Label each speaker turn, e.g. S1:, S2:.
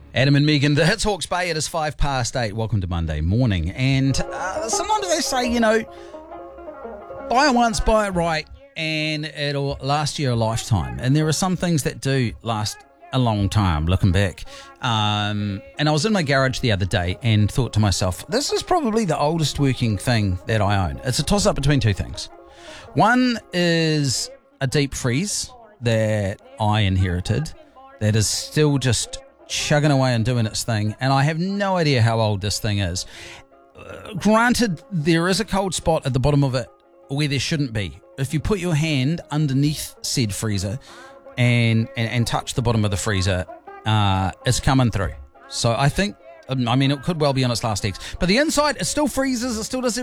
S1: Adam and Megan, the Hits Hawke's Bay, it is 8:05. Welcome to Monday morning. And sometimes they say, buy it once, buy it right, and it'll last you a lifetime. And there are some things that do last a long time, looking back. And I was in my garage the other day and thought to myself, this is probably the oldest working thing that I own. It's a toss-up between two things. One is a deep freeze that I inherited that is still just chugging away and doing its thing, and I have no idea how old this thing is. Granted, there is a cold spot at the bottom of it where there shouldn't be. If you put your hand underneath said freezer and touch the bottom of the freezer, it's coming through. So I think, it could well be on its last legs. But the inside, it still freezes, it still does